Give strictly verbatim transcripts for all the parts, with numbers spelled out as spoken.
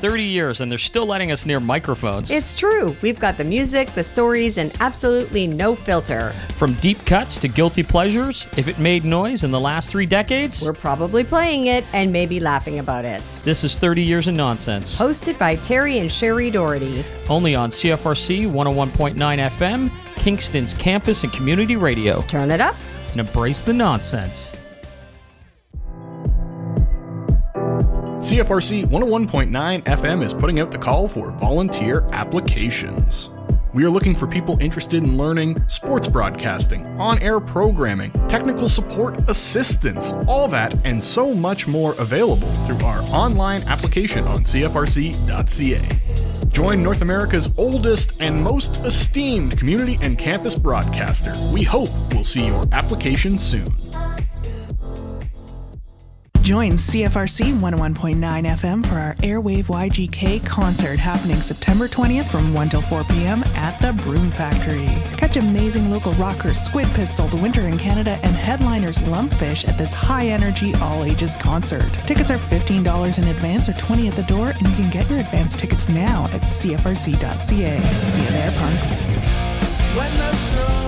thirty years and they're still letting us near microphones. It's true. We've got the music, the stories, and absolutely no filter. From deep cuts to guilty pleasures, if it made noise in the last three decades, we're probably playing it and maybe laughing about it. This is thirty Years of Nonsense. Hosted by Terry and Sherry Doherty. Only on C F R C one oh one point nine F M, Kingston's campus and community radio. Turn it up and embrace the nonsense. C F R C one oh one point nine F M is putting out the call for volunteer applications. We are looking for people interested in learning sports broadcasting, on-air programming, technical support assistance, all that and so much more available through our online application on C F R C dot C A. Join North America's oldest and most esteemed community and campus broadcaster. We hope we'll see your application soon. Join C F R C one oh one point nine F M for our Airwave Y G K concert happening September twentieth from one till four p.m. at the Broom Factory. Catch amazing local rockers Squid Pistol, The Winter in Canada, and headliners Lumpfish at this high-energy, all-ages concert. Tickets are fifteen dollars in advance or twenty dollars at the door, and you can get your advance tickets now at C F R C dot C A. See you there, punks. When the snow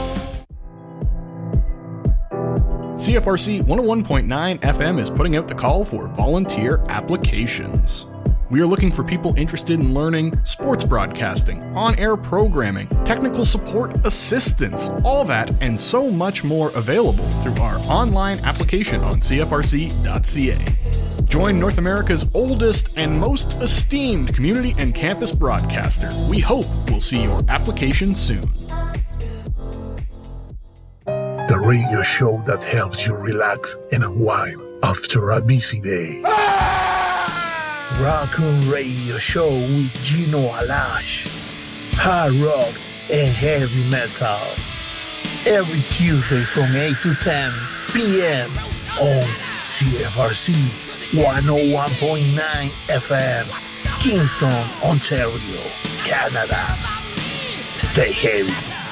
C F R C one oh one point nine F M is putting out the call for volunteer applications. We are looking for people interested in learning sports broadcasting, on-air programming, technical support assistance, all that and so much more available through our online application on C F R C dot C A. Join North America's oldest and most esteemed community and campus broadcaster. We hope we'll see your application soon. The radio show that helps you relax and unwind after a busy day. Raccoon Radio Show with Gino Alash. Hard rock and heavy metal. Every Tuesday from eight to ten p.m. on C F R C one oh one point nine F M, Kingston, Ontario, Canada. Stay heavy.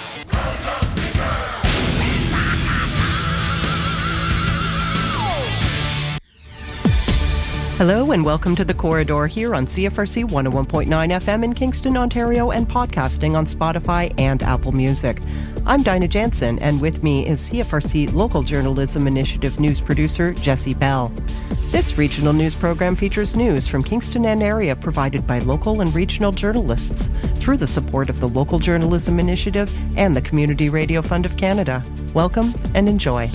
Hello and welcome to The Corridor here on C F R C one oh one point nine F M in Kingston, Ontario, and podcasting on Spotify and Apple Music. I'm Dinah Jansen, and with me is C F R C Local Journalism Initiative news producer Jessie Bell. This regional news program features news from Kingston and area provided by local and regional journalists through the support of the Local Journalism Initiative and the Community Radio Fund of Canada. Welcome and enjoy.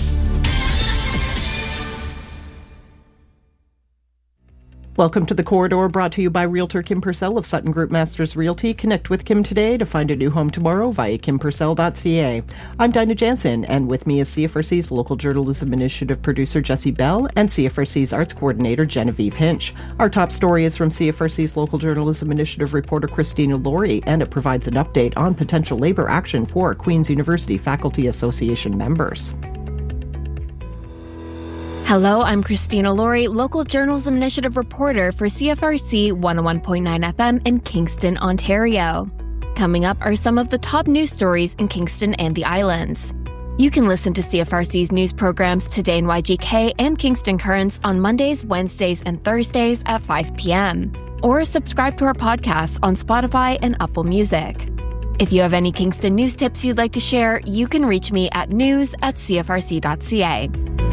Welcome to The Corridor, brought to you by Realtor Kim Purcell of Sutton Group Masters Realty. Connect with Kim today to find a new home tomorrow via kim purcell dot c a. I'm Dinah Jansen, and with me is C F R C's Local Journalism Initiative producer Jessie Bell and C F R C's Arts Coordinator Genevieve Hinch. Our top story is from C F R C's Local Journalism Initiative reporter Christina Laurie, and it provides an update on potential labor action for Queen's University Faculty Association members. Hello, I'm Christina Laurie, Local Journalism Initiative reporter for C F R C one oh one point nine F M in Kingston, Ontario. Coming up are some of the top news stories in Kingston and the Islands. You can listen to C F R C's news programs Today in Y G K and Kingston Currents on Mondays, Wednesdays, and Thursdays at five p.m. Or subscribe to our podcasts on Spotify and Apple Music. If you have any Kingston news tips you'd like to share, you can reach me at news at c f r c dot c a.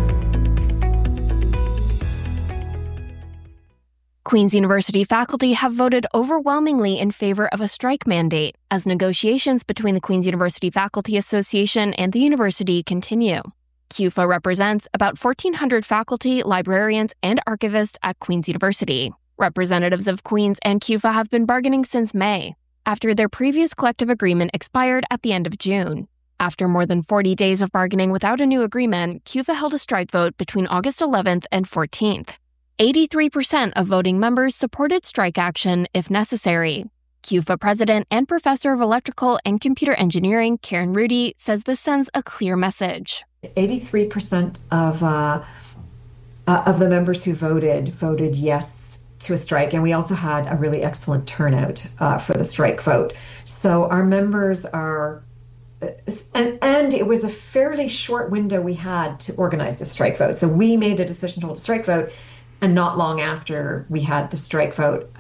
Queen's University faculty have voted overwhelmingly in favor of a strike mandate as negotiations between the Queen's University Faculty Association and the university continue. Q F A represents about fourteen hundred faculty, librarians, and archivists at Queen's University. Representatives of Queen's and Q F A have been bargaining since May, after their previous collective agreement expired at the end of June. After more than forty days of bargaining without a new agreement, Q F A held a strike vote between August eleventh and fourteenth. eighty-three percent of voting members supported strike action if necessary. Q F A president and professor of electrical and computer engineering, Karen Rudy, says this sends a clear message. eighty-three percent of uh, uh, of the members who voted voted yes to a strike, and we also had a really excellent turnout uh, for the strike vote. So our members are, and, and it was a fairly short window we had to organize the strike vote. So we made a decision to hold a strike vote. And not long after we had the strike vote,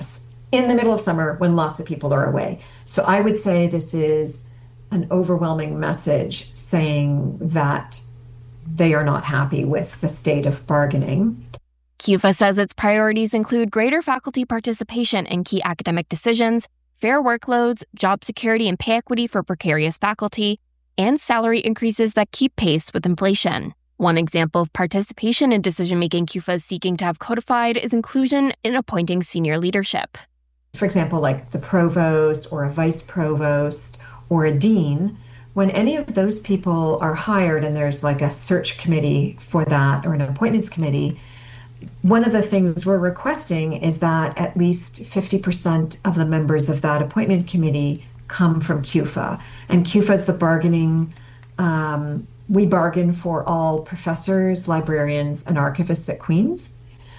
in the middle of summer when lots of people are away. So I would say this is an overwhelming message saying that they are not happy with the state of bargaining. C U F A says its priorities include greater faculty participation in key academic decisions, fair workloads, job security and pay equity for precarious faculty, and salary increases that keep pace with inflation. One example of participation in decision-making C U F A is seeking to have codified is inclusion in appointing senior leadership. For example, like the provost or a vice provost or a dean, when any of those people are hired and there's like a search committee for that or an appointments committee, one of the things we're requesting is that at least fifty percent of the members of that appointment committee come from C U F A. And C U F A is the bargaining, um, we bargain for all professors, librarians, and archivists at Queen's.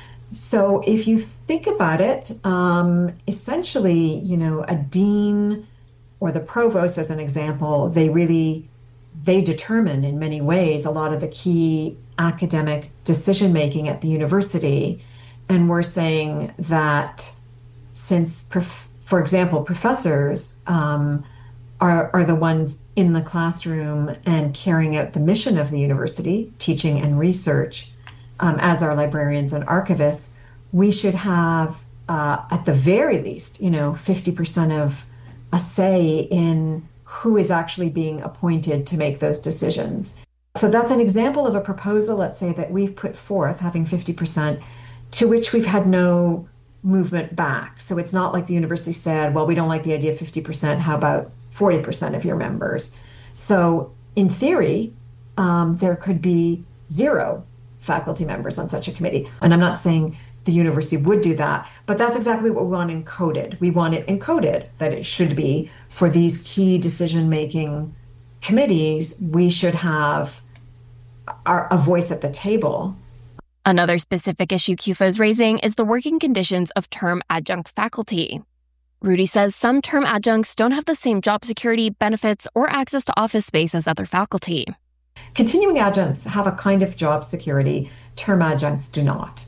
So if you think about it, um, essentially, you know, a dean or the provost, as an example, they really, they determine in many ways a lot of the key academic decision-making at the university. And we're saying that since, prof- for example, professors um, are, are the ones in the classroom and carrying out the mission of the university, teaching and research, um, as are librarians and archivists, we should have, uh, at the very least, you know, fifty percent of a say in who is actually being appointed to make those decisions. So that's an example of a proposal, let's say, that we've put forth, having fifty percent, to which we've had no movement back. So it's not like the university said, well, we don't like the idea of fifty percent, how about forty percent of your members? So in theory, um, there could be zero faculty members on such a committee. And I'm not saying the university would do that, but that's exactly what we want encoded. We want it encoded that it should be for these key decision-making committees, we should have our, a voice at the table. Another specific issue C U F A is raising is the working conditions of term adjunct faculty. Rudy says some term adjuncts don't have the same job security, benefits, or access to office space as other faculty. Continuing adjuncts have a kind of job security, term adjuncts do not.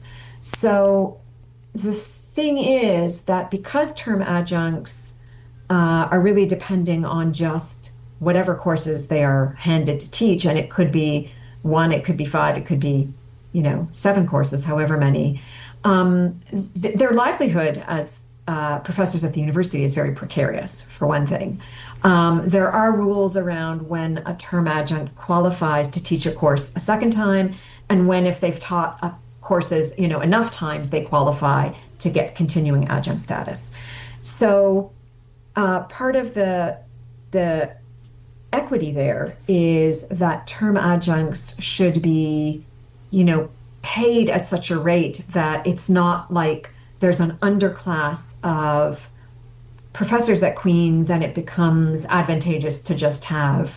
So the thing is that because term adjuncts uh, are really depending on just whatever courses they are handed to teach, and it could be one, it could be five, it could be, you know, seven courses, however many, um, th- their livelihood as uh, professors at the university is very precarious, for one thing. Um, there are rules around when a term adjunct qualifies to teach a course a second time, and when, if they've taught a courses, you know, enough times, they qualify to get continuing adjunct status. So uh, part of the the equity there is that term adjuncts should be, you know, paid at such a rate that it's not like there's an underclass of professors at Queen's and it becomes advantageous to just have,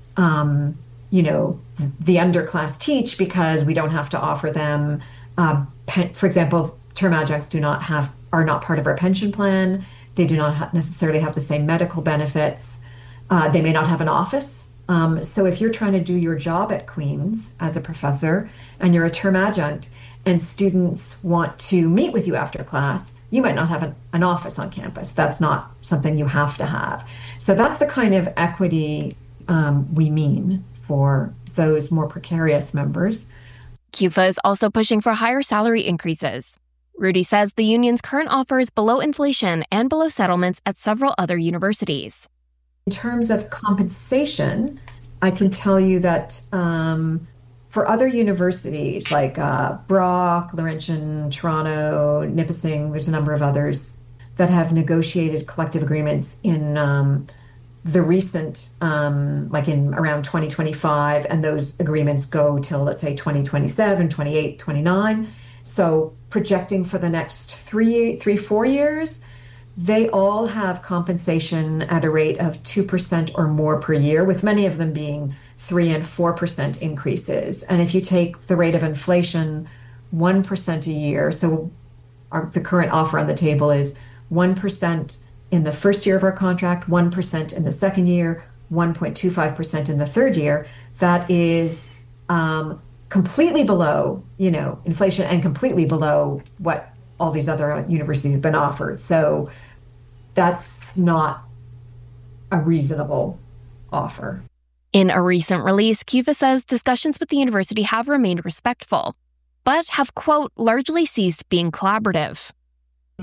um, you know, the underclass teach because we don't have to offer them, uh, pen, for example, term adjuncts do not have, are not part of our pension plan. They do not ha- necessarily have the same medical benefits. Uh, they may not have an office. Um, so if you're trying to do your job at Queen's as a professor and you're a term adjunct and students want to meet with you after class, you might not have an, an office on campus. That's not something you have to have. So that's the kind of equity um, we mean for those more precarious members. C U F A is also pushing for higher salary increases. Rudy says the union's current offer is below inflation and below settlements at several other universities. In terms of compensation, I can tell you that um, for other universities like uh, Brock, Laurentian, Toronto, Nipissing, there's a number of others that have negotiated collective agreements in um, the recent, um, like in around twenty twenty-five, and those agreements go till, let's say, twenty twenty-seven, twenty-eight, twenty-nine. So projecting for the next three, three, four years, they all have compensation at a rate of two percent or more per year, with many of them being three and four percent increases. And if you take the rate of inflation, one percent a year, so our, the current offer on the table is one percent in the first year of our contract, one percent in the second year, one point two five percent in the third year. That is um, completely below, you know, inflation and completely below what all these other universities have been offered. So that's not a reasonable offer. In a recent release, C U F A says discussions with the university have remained respectful, but have, quote, largely ceased being collaborative.